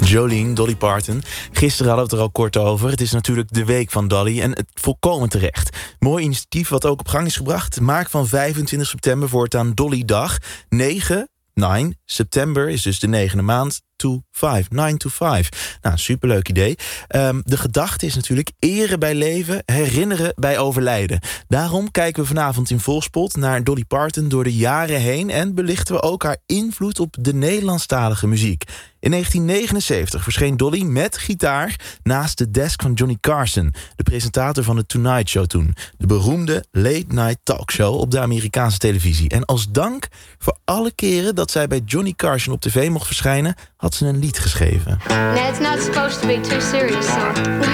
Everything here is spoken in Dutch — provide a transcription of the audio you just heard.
Jolene, Dolly Parton. Gisteren hadden we het er al kort over. Het is natuurlijk de week van Dolly en het volkomen terecht. Mooi initiatief wat ook op gang is gebracht. Maak van 25 september voortaan Dolly-dag. 9 september is dus de 9e maand. 9 to 5. Nou, superleuk idee. De gedachte is natuurlijk eren bij leven, herinneren bij overlijden. Daarom kijken we vanavond in Volspot naar Dolly Parton door de jaren heen en belichten we ook haar invloed op de Nederlandstalige muziek. In 1979 verscheen Dolly met gitaar naast de desk van Johnny Carson, de presentator van de Tonight Show toen. De beroemde late night talkshow op de Amerikaanse televisie. En als dank voor alle keren dat zij bij Johnny Carson op tv mocht verschijnen, had ze een lied geschreven. It's not supposed to be too serious, so